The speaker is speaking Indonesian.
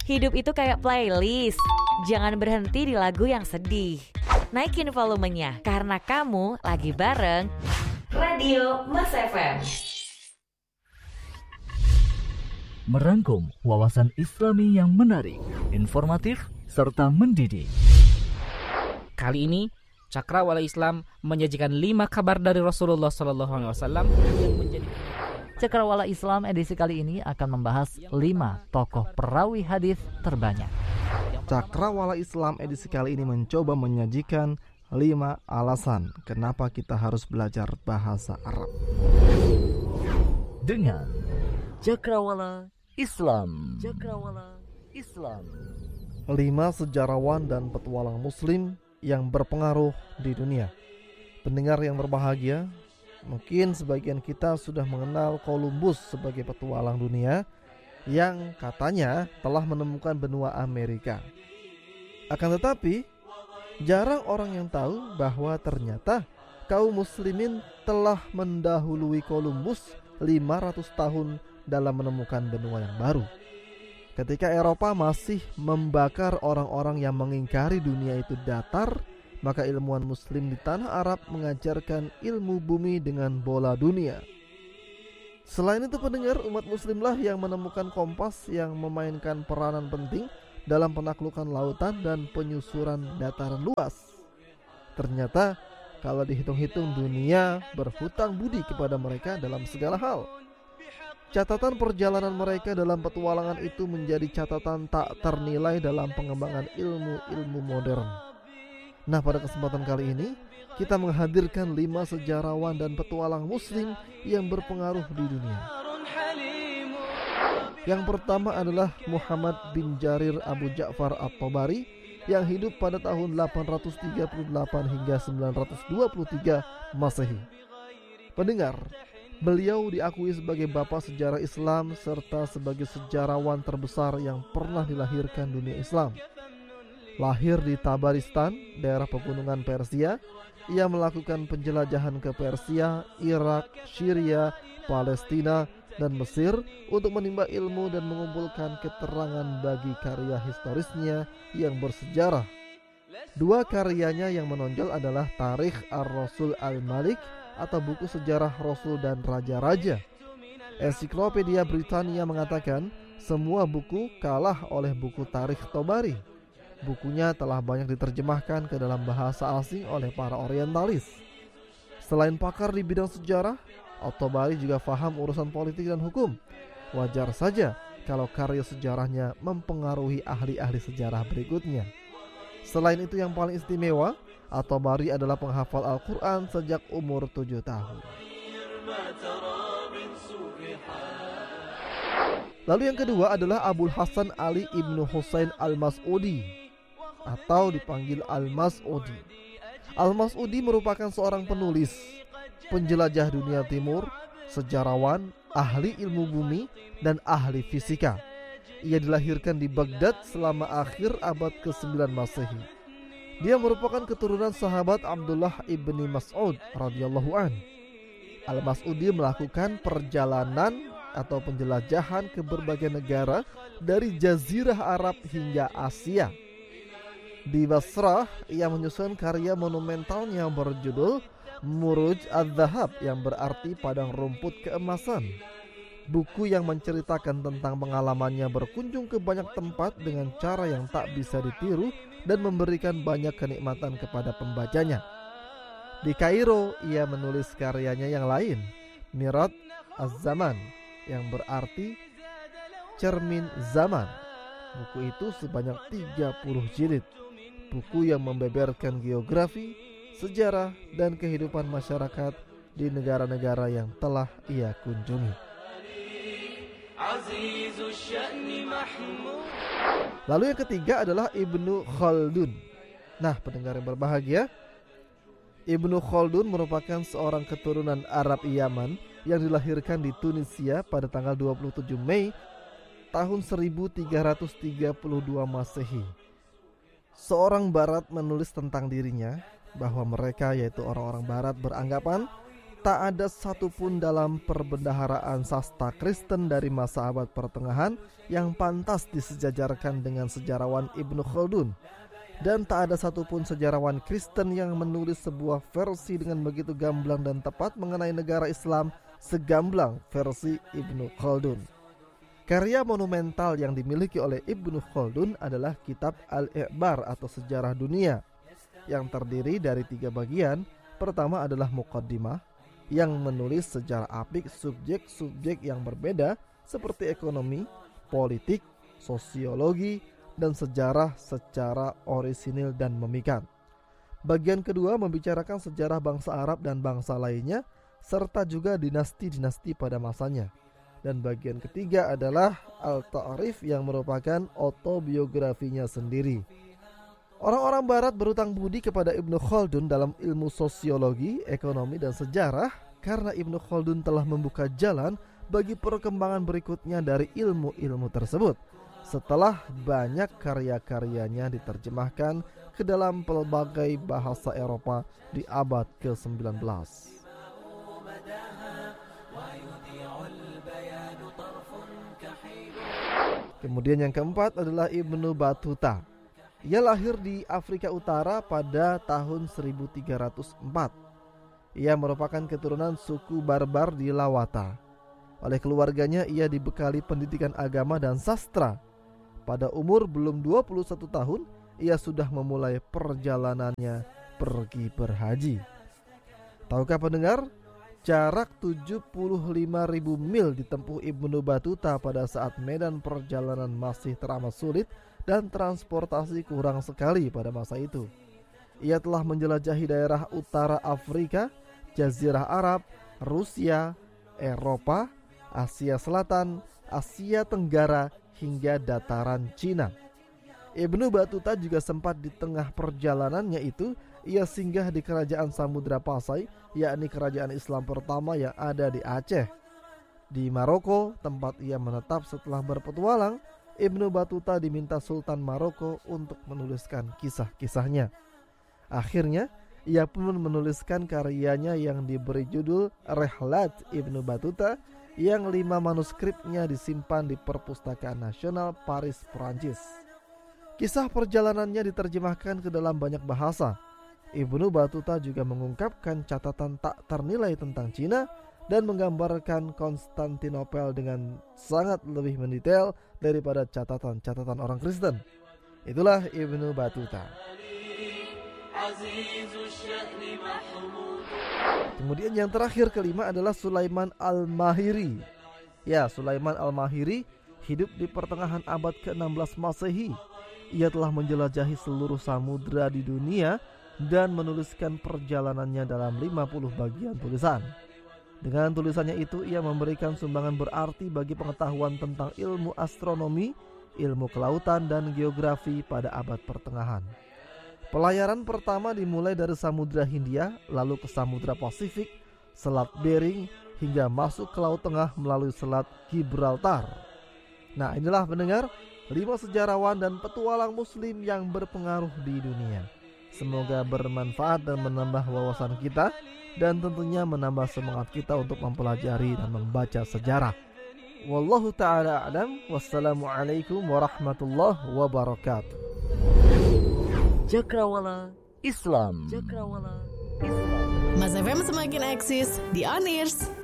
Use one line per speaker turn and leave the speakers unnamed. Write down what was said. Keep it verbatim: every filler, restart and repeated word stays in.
Hidup itu kayak playlist. Jangan berhenti di lagu yang sedih. Naikin volumenya karena kamu lagi bareng Radio Mas F M.
Merangkum wawasan Islami yang menarik, informatif, serta mendidik.
Kali ini Cakrawala Islam menyajikan lima kabar dari Rasulullah Sallallahu Alaihi Wasallam yang menjadi.
Cakrawala Islam edisi kali ini akan membahas lima tokoh perawi hadis terbanyak.
Cakrawala Islam edisi kali ini mencoba menyajikan lima alasan kenapa kita harus belajar bahasa Arab.
Dengan Cakrawala Islam. Cakrawala Islam.
Lima sejarawan dan petualang Muslim yang berpengaruh di dunia. Pendengar yang berbahagia, mungkin sebagian kita sudah mengenal Columbus sebagai petualang dunia yang katanya telah menemukan benua Amerika. Akan tetapi, jarang orang yang tahu bahwa ternyata kaum muslimin telah mendahului Columbus lima ratus tahun dalam menemukan benua yang baru. Ketika Eropa masih membakar orang-orang yang mengingkari dunia itu datar, maka ilmuwan muslim di tanah Arab mengajarkan ilmu bumi dengan bola dunia. Selain itu pendengar, umat muslimlah yang menemukan kompas yang memainkan peranan penting dalam penaklukan lautan dan penyusuran dataran luas. Ternyata kalau dihitung-hitung dunia berhutang budi kepada mereka dalam segala hal. Catatan perjalanan mereka dalam petualangan itu menjadi catatan tak ternilai dalam pengembangan ilmu-ilmu modern. Nah, pada kesempatan kali ini kita menghadirkan lima sejarawan dan petualang muslim yang berpengaruh di dunia. Yang pertama adalah Muhammad bin Jarir Abu Ja'far At-Tabari yang hidup pada tahun delapan ratus tiga puluh delapan hingga sembilan ratus dua puluh tiga Masehi. Pendengar, beliau diakui sebagai bapak sejarah Islam serta sebagai sejarawan terbesar yang pernah dilahirkan dunia Islam. Lahir di Tabaristan, daerah pegunungan Persia, ia melakukan penjelajahan ke Persia, Irak, Syria, Palestina, dan Mesir untuk menimba ilmu dan mengumpulkan keterangan bagi karya historisnya yang bersejarah. Dua karyanya yang menonjol adalah Tarikh Ar-Rasul Al-Malik atau buku sejarah Rasul dan Raja-Raja. Ensiklopedia Britania mengatakan semua buku kalah oleh buku Tarikh Tabari. Bukunya telah banyak diterjemahkan ke dalam bahasa asing oleh para orientalis. Selain pakar di bidang sejarah, At-Tabari juga faham urusan politik dan hukum. Wajar saja kalau karya sejarahnya mempengaruhi ahli-ahli sejarah berikutnya. Selain itu yang paling istimewa, At-Tabari adalah penghafal Al-Quran sejak umur tujuh tahun. Lalu yang kedua adalah Abul Hasan Ali ibnu Husain Al-Mas'udi atau dipanggil Al-Mas'udi. Al-Mas'udi merupakan seorang penulis, penjelajah dunia timur, sejarawan, ahli ilmu bumi, dan ahli fisika. Ia dilahirkan di Baghdad selama akhir abad kesembilan Masehi. Dia merupakan keturunan sahabat Abdullah ibni Mas'ud radhiyallahu an. Al-Mas'udi melakukan perjalanan atau penjelajahan ke berbagai negara dari Jazirah Arab hingga Asia. Di Basrah, ia menyusun karya monumentalnya berjudul Muruj Al-Zahab yang berarti padang rumput keemasan. Buku yang menceritakan tentang pengalamannya berkunjung ke banyak tempat dengan cara yang tak bisa ditiru dan memberikan banyak kenikmatan kepada pembacanya. Di Kairo, ia menulis karyanya yang lain, Mirat Az-Zaman, yang berarti cermin zaman. Buku itu sebanyak tiga puluh jilid. Buku yang membeberkan geografi, sejarah, dan kehidupan masyarakat di negara-negara yang telah ia kunjungi. Lalu yang ketiga adalah Ibnu Khaldun. Nah, pendengar yang berbahagia, Ibnu Khaldun merupakan seorang keturunan Arab Yaman yang dilahirkan di Tunisia pada tanggal dua puluh tujuh Mei tahun seribu tiga ratus tiga puluh dua Masehi. Seorang Barat menulis tentang dirinya bahwa mereka, yaitu orang-orang Barat, beranggapan tak ada satupun dalam perbendaharaan sastra Kristen dari masa abad pertengahan yang pantas disejajarkan dengan sejarawan Ibnu Khaldun. Dan tak ada satupun sejarawan Kristen yang menulis sebuah versi dengan begitu gamblang dan tepat mengenai negara Islam segamblang versi Ibnu Khaldun. Karya monumental yang dimiliki oleh Ibnu Khaldun adalah kitab Al-I'bar atau Sejarah Dunia, yang terdiri dari tiga bagian. Pertama adalah Muqaddimah, yang menulis sejarah apik subjek-subjek yang berbeda seperti ekonomi, politik, sosiologi, dan sejarah secara orisinil dan memikat. Bagian kedua membicarakan sejarah bangsa Arab dan bangsa lainnya, serta juga dinasti-dinasti pada masanya. Dan bagian ketiga adalah Al-Ta'rif yang merupakan autobiografinya sendiri. Orang-orang barat berutang budi kepada Ibnu Khaldun dalam ilmu sosiologi, ekonomi, dan sejarah karena Ibnu Khaldun telah membuka jalan bagi perkembangan berikutnya dari ilmu-ilmu tersebut setelah banyak karya-karyanya diterjemahkan ke dalam pelbagai bahasa Eropa di abad ke sembilan belas. Kemudian yang keempat adalah Ibnu Battuta. Ia lahir di Afrika Utara pada tahun seribu tiga ratus empat. Ia merupakan keturunan suku Barbar di Lawata. Oleh keluarganya ia dibekali pendidikan agama dan sastra. Pada umur belum dua puluh satu tahun, ia sudah memulai perjalanannya pergi berhaji. Tahukah pendengar, jarak tujuh puluh lima ribu mil ditempuh Ibnu Battuta pada saat medan perjalanan masih teramat sulit dan transportasi kurang sekali pada masa itu. Ia telah menjelajahi daerah utara Afrika, Jazirah Arab, Rusia, Eropa, Asia Selatan, Asia Tenggara, hingga dataran Cina. Ibnu Battuta juga sempat di tengah perjalanannya itu, ia singgah di kerajaan Samudra Pasai, yakni kerajaan Islam pertama yang ada di Aceh. Di Maroko, tempat ia menetap setelah berpetualang, Ibnu Battuta diminta Sultan Maroko untuk menuliskan kisah-kisahnya. Akhirnya, ia pun menuliskan karyanya yang diberi judul Rihlat Ibnu Battuta, yang lima manuskripnya disimpan di Perpustakaan Nasional Paris, Prancis. Kisah perjalanannya diterjemahkan ke dalam banyak bahasa. Ibnu Battuta juga mengungkapkan catatan tak ternilai tentang Cina dan menggambarkan Konstantinopel dengan sangat lebih mendetail daripada catatan-catatan orang Kristen. Itulah Ibnu Battuta. Kemudian yang terakhir kelima adalah Sulaiman Al-Mahiri. Ya, Sulaiman Al-Mahiri hidup di pertengahan abad ke enam belas Masehi. Ia telah menjelajahi seluruh samudra di dunia dan menuliskan perjalanannya dalam lima puluh bagian tulisan. Dengan tulisannya itu ia memberikan sumbangan berarti bagi pengetahuan tentang ilmu astronomi, ilmu kelautan dan geografi pada abad pertengahan. Pelayaran pertama dimulai dari Samudra Hindia, lalu ke Samudra Pasifik, Selat Bering, hingga masuk ke Laut Tengah melalui Selat Gibraltar. Nah, inilah pendengar, lima sejarawan dan petualang muslim yang berpengaruh di dunia. Semoga bermanfaat dan menambah wawasan kita, dan tentunya menambah semangat kita untuk mempelajari dan membaca sejarah. Wallahu ta'ala a'lam. Wassalamualaikum warahmatullahi wabarakatuh.
Cakrawala Islam. Cakrawala Islam.
Mas F M semakin eksis di On Ears.